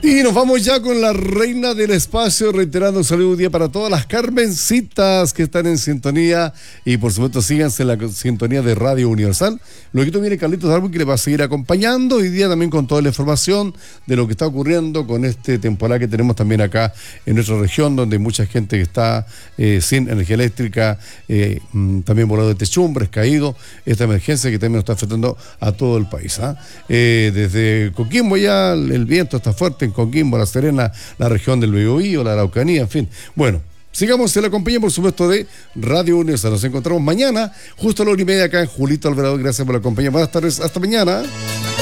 Y nos vamos ya con la reina del espacio, reiterando un saludo día para todas las Carmencitas que están en sintonía. Y por supuesto, síganse en la sintonía de Radio Universal. Luego viene Carlitos Darwin, que le va a seguir acompañando hoy día también con toda la información de lo que está ocurriendo con este temporal que tenemos también acá en nuestra región, donde hay mucha gente que está sin energía eléctrica, también volado de techumbres, caído. Esta emergencia que también nos está afectando a todo el país. Desde Coquimbo ya el viento está fuerte en Coquimbo, La Serena, la región del Biobío, la Araucanía, en fin. Bueno, sigamos en la compañía, por supuesto, de Radio Universal. Nos encontramos mañana, justo a la 1:30 acá en Julito Alvarado. Gracias por la compañía. Buenas tardes, hasta mañana.